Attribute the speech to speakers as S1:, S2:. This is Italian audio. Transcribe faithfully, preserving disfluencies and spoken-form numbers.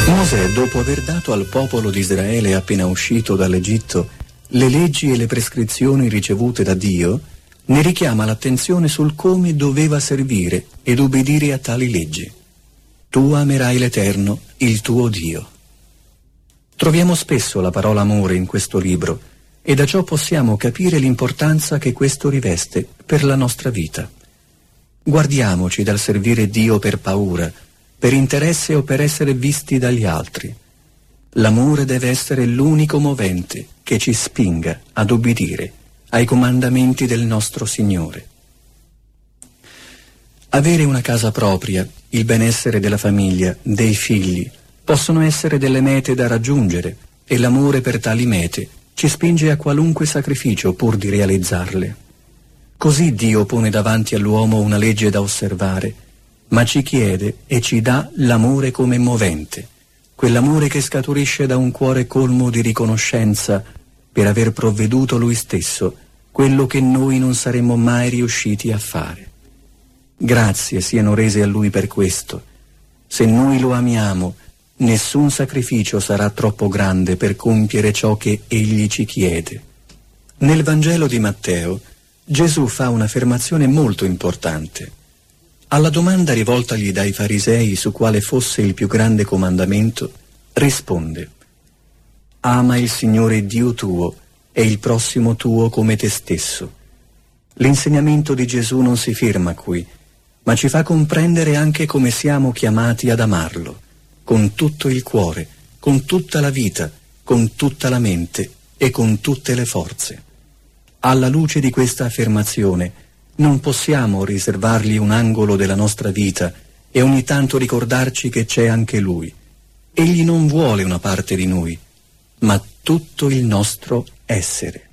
S1: Mosè, dopo aver dato al popolo di Israele appena uscito dall'Egitto le leggi e le prescrizioni ricevute da Dio, ne richiama l'attenzione sul come doveva servire ed obbedire a tali leggi. Tu amerai l'Eterno, il tuo Dio. Troviamo spesso la parola amore in questo libro e da ciò possiamo capire l'importanza che questo riveste per la nostra vita. Guardiamoci dal servire Dio per paura, per interesse o per essere visti dagli altri. L'amore deve essere l'unico movente che ci spinga ad obbedire ai comandamenti del nostro Signore. Avere una casa propria, il benessere della famiglia, dei figli, possono essere delle mete da raggiungere e l'amore per tali mete ci spinge a qualunque sacrificio pur di realizzarle. Così Dio pone davanti all'uomo una legge da osservare, ma ci chiede e ci dà l'amore come movente, quell'amore che scaturisce da un cuore colmo di riconoscenza per aver provveduto Lui stesso quello che noi non saremmo mai riusciti a fare. Grazie siano rese a Lui per questo. Se noi lo amiamo, nessun sacrificio sarà troppo grande per compiere ciò che Egli ci chiede. Nel Vangelo di Matteo, Gesù fa un'affermazione molto importante. Alla domanda rivoltagli dai farisei su quale fosse il più grande comandamento, risponde: ama il Signore Dio tuo e il prossimo tuo come te stesso. L'insegnamento di Gesù non si ferma qui, ma ci fa comprendere anche come siamo chiamati ad amarlo, con tutto il cuore, con tutta la vita, con tutta la mente e con tutte le forze. Alla luce di questa affermazione, non possiamo riservargli un angolo della nostra vita e ogni tanto ricordarci che c'è anche Lui. Egli non vuole una parte di noi, ma tutto il nostro essere.